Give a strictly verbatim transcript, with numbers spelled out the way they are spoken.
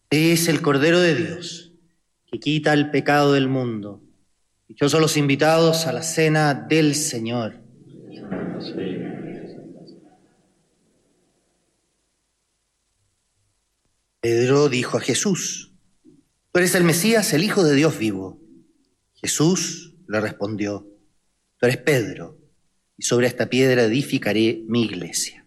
Es el Cordero de Dios, que quita el pecado del mundo. Dichosos los invitados a la cena del Señor. Pedro dijo a Jesús: Tú eres el Mesías, el Hijo de Dios vivo. Jesús le respondió: Tú eres Pedro, y sobre esta piedra edificaré mi iglesia.